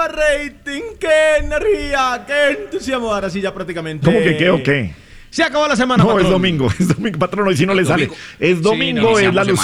rating, qué energía, qué entusiasmo. Ahora sí, ya prácticamente. ¿Cómo que qué o qué? Se acabó la semana, No, patrón. es domingo, patrón, y si no le sale. Es domingo, no es iniciamos la semana.